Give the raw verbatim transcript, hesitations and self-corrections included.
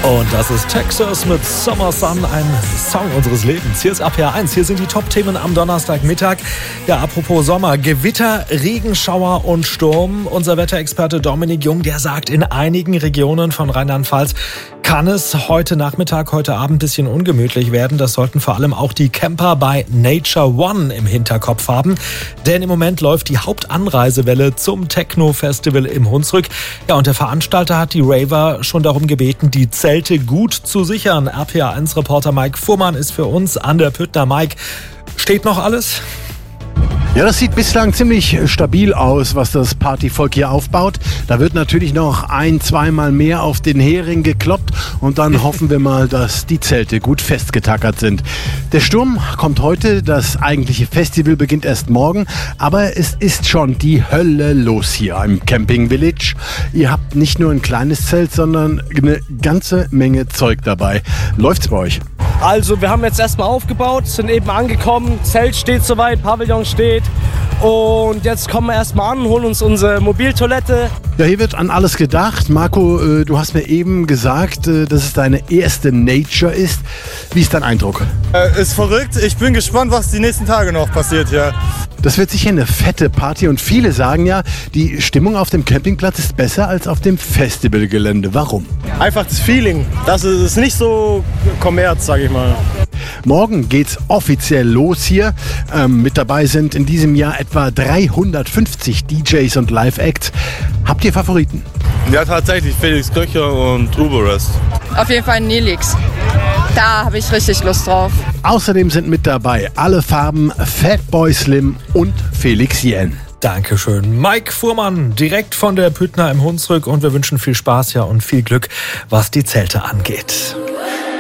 Und das ist Texas mit Summer Sun, ein Song unseres Lebens. Hier ist A P R eins, hier sind die Top-Themen am Donnerstagmittag. Ja, apropos Sommer, Gewitter, Regenschauer und Sturm. Unser Wetterexperte Dominik Jung, der sagt, in einigen Regionen von Rheinland-Pfalz kann es heute Nachmittag, heute Abend ein bisschen ungemütlich werden. Das sollten vor allem auch die Camper bei Nature One im Hinterkopf haben. Denn im Moment läuft die Hauptanreisewelle zum Techno-Festival im Hunsrück. Ja, und der Veranstalter hat die Raver schon darum gebeten, die Zelte gut zu sichern. R P R eins Reporter Mike Fuhrmann ist für uns an der Püttner. Mike, steht noch alles? Ja, das sieht bislang ziemlich stabil aus, was das Partyvolk hier aufbaut. Da wird natürlich noch ein-, zweimal mehr auf den Hering gekloppt und dann hoffen wir mal, dass die Zelte gut festgetackert sind. Der Sturm kommt heute, das eigentliche Festival beginnt erst morgen, aber es ist schon die Hölle los hier im Camping Village. Ihr habt nicht nur ein kleines Zelt, sondern eine ganze Menge Zeug dabei. Läuft's bei euch? Also wir haben jetzt erstmal aufgebaut, sind eben angekommen, Zelt steht soweit, Pavillon steht und jetzt kommen wir erstmal an, holen uns unsere Mobiltoilette. Ja, hier wird an alles gedacht. Marco, äh, du hast mir eben gesagt, äh, dass es deine erste Nature ist. Wie ist dein Eindruck? Äh, ist verrückt. Ich bin gespannt, was die nächsten Tage noch passiert hier. Das wird sicher eine fette Party und viele sagen ja, die Stimmung auf dem Campingplatz ist besser als auf dem Festivalgelände. Warum? Einfach das Feeling. Das ist nicht so Kommerz, sag ich mal. Morgen geht's offiziell los hier. Ähm, mit dabei sind in diesem Jahr etwa dreihundertfünfzig D Js und Live-Acts. Habt ihr Favoriten? Ja, tatsächlich Felix Köcher und Uberest. Auf jeden Fall Nelix. Da habe ich richtig Lust drauf. Außerdem sind mit dabei alle Farben, Fatboy Slim und Felix Jähn. Dankeschön. Mike Fuhrmann, direkt von der Püttner im Hunsrück, und wir wünschen viel Spaß ja und viel Glück, was die Zelte angeht.